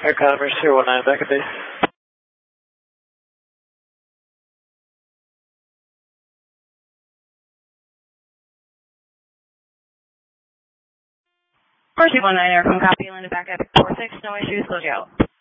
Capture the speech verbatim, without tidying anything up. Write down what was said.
Air Commerce zero one nine, back at base. four two one nine, Air from copy, landed back at four six, no issues, close you out.